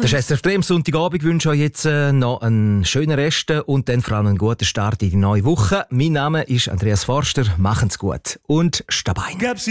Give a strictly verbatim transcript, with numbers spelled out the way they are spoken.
Das ist S R F drei am Sonntagabend. Ich wünsche euch jetzt äh, noch einen schönen Rest und dann vor allem einen guten Start in die neue Woche. Mein Name ist Andreas Forster. Machen's gut und Stabein.